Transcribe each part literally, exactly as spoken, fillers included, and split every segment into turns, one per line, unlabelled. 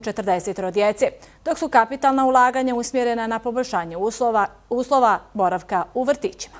četrdeset djece, dok su kapitalna ulaganja usmjerena na poboljšanje uslova, uslova boravka u vrtićima.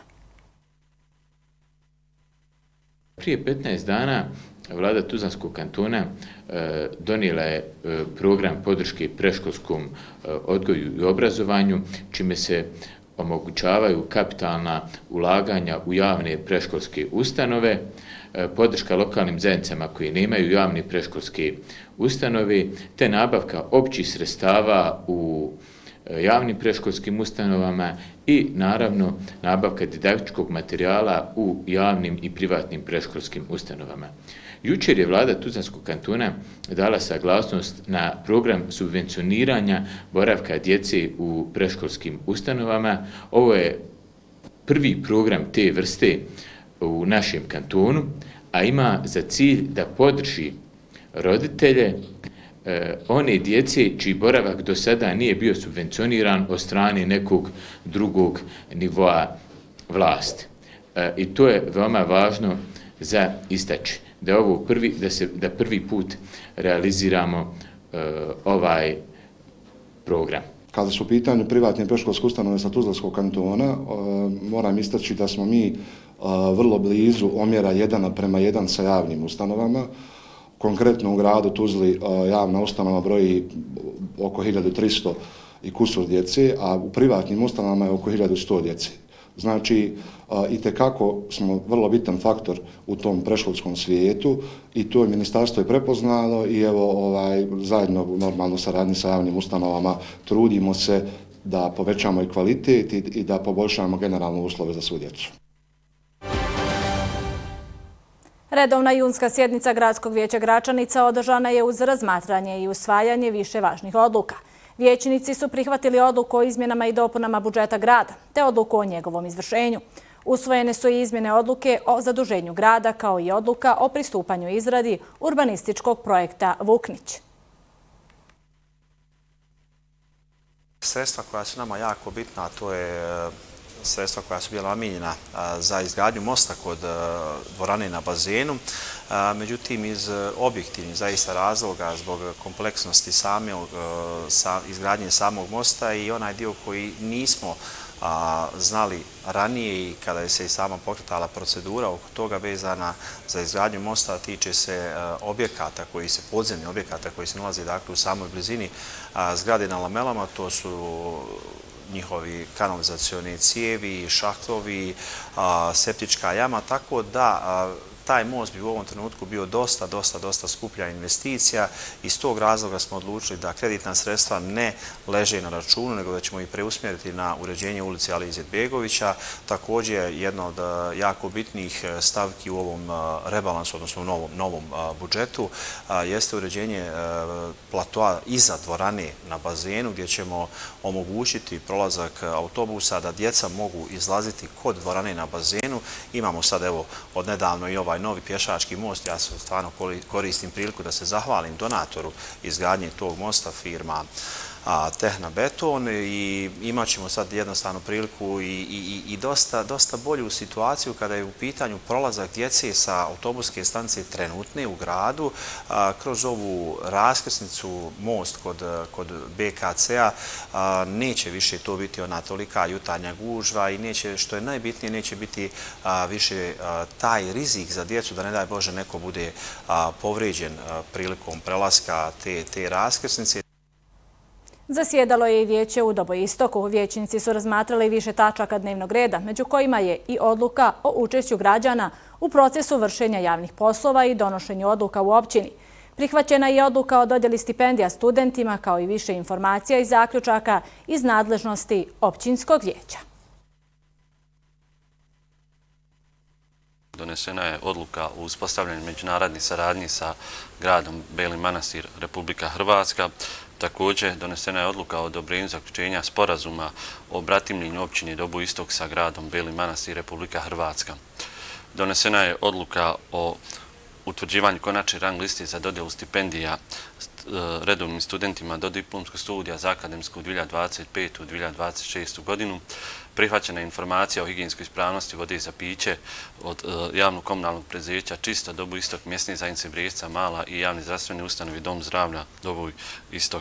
Prije petnaest dana Vlada Tuzlanskog kantona donijela je program podrške predškolskom odgoju i obrazovanju, čime se omogućavaju kapitalna ulaganja u javne predškolske ustanove, podrška lokalnim zajednicama koji nemaju javne predškolske ustanove, te nabavka općih sredstava u javnim predškolskim ustanovama i naravno nabavka didaktičkog materijala u javnim i privatnim predškolskim ustanovama. Jučer je Vlada Tuzlanskog kantona dala saglasnost na program subvencioniranja boravka djece u predškolskim ustanovama. Ovo je prvi program te vrste u našem kantonu, a ima za cilj da podrži roditelje one djece čiji boravak do sada nije bio subvencioniran od strane nekog drugog nivoa vlasti. I to je veoma važno za istaći, da ovo prvi, da se da prvi put realiziramo ovaj program.
Kada su u pitanju privatne predškolske ustanove sa Tuzlanskog kantona, moram istaći da smo mi vrlo blizu omjera jedan prema jedan sa javnim ustanovama. Konkretno u gradu Tuzli javna ustanova broji oko hiljadu tristo i kusur djece, a u privatnim ustanovama je oko hiljadu sto djece. Znači, itekako smo vrlo bitan faktor u tom predškolskom svijetu i to je ministarstvo je prepoznalo i evo ovaj, zajedno u normalno saradnji sa javnim ustanovama trudimo se da povećamo i kvalitet i, i da poboljšamo generalno uslove za svu djecu.
Redovna junska sjednica Gradskog vijeća Gračanica održana je uz razmatranje i usvajanje više važnih odluka. Vijećnici su prihvatili odluku o izmjenama i dopunama budžeta grada, te odluku o njegovom izvršenju. Usvojene su i izmjene odluke o zaduženju grada, kao i odluka o pristupanju izradi urbanističkog projekta Vuknić.
Sredstva koja su nama jako bitna, to je sredstva koja su bila namijenjena za izgradnju mosta kod dvorane na bazenu. Međutim, iz objektivnih zaista razloga zbog kompleksnosti same izgradnje samog mosta i onaj dio koji nismo znali ranije i kada je se i sama pokretala procedura oko toga vezana za izgradnju mosta, tiče se objekata koji se, podzemnih objekata koji se nalaze dakle u samoj blizini zgrade na lamelama, to su njihovi kanalizacioni cijevi, šahtovi, septička jama, tako da taj most bi u ovom trenutku bio dosta, dosta, dosta skuplja investicija. Iz tog razloga smo odlučili da kreditna sredstva ne leže na računu, nego da ćemo ih preusmjeriti na uređenje ulice Alije Izetbegovića. Također, jedna od jako bitnih stavki u ovom rebalansu, odnosno u novom, novom budžetu, jeste uređenje platoa iza dvorane na bazenu, gdje ćemo omogućiti prolazak autobusa da djeca mogu izlaziti kod dvorane na bazenu. Imamo sad, evo, od nedavno i ovaj novi pješački most. Ja se stvarno koristim priliku da se zahvalim donatoru izgradnje tog mosta, firma Tehna Beton, i imat ćemo sad jednostavno priliku i, i, i dosta, dosta bolju situaciju kada je u pitanju prolazak djece sa autobuske stanice trenutne u gradu kroz ovu raskrsnicu, most kod, kod B K C-a. Neće više to biti ona tolika jutarnja gužva i neće, što je najbitnije, neće biti više taj rizik za djecu da ne daj Bože neko bude povrijeđen prilikom prelaska te, te raskrsnice.
Zasjedalo je i vijeće u Doboistoku. Vijećnici su razmatrali više tačaka dnevnog reda, među kojima je i odluka o učešću građana u procesu vršenja javnih poslova i donošenju odluka u općini. Prihvaćena je odluka o dodjeli stipendija studentima, kao i više informacija i zaključaka iz nadležnosti općinskog vijeća.
Donesena je odluka o uspostavljanju međunarodnih saradnji sa gradom Beli Manastir, Republika Hrvatska. Također, donesena je odluka o odobrenju zaključenja sporazuma o bratimljenju općine Doboistok sa gradom Beli Manastir, Republika Hrvatska. Donesena je odluka o utvrđivanju konačne rang liste za dodjelu stipendija redovnim studentima do diplomskog studija za akademsku dvije hiljade dvadeset petu do dvije hiljade dvadeset šestu godinu. Prihvaćena je informacija o higijenskoj ispravnosti vode za piće od javnog komunalnog preduzeća Čista Doboj Istok, mjesne zajednice Brijeca Mala i javne zdravstvene ustanove Dom zdravlja Doboj Istok.